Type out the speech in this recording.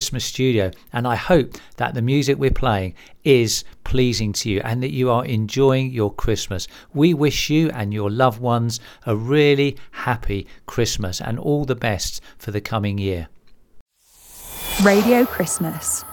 Christmas studio, and I hope that the music we're playing is pleasing to you and that you are enjoying your Christmas. We wish you and your loved ones a really happy Christmas and all the best for the coming year. Radio Christmas.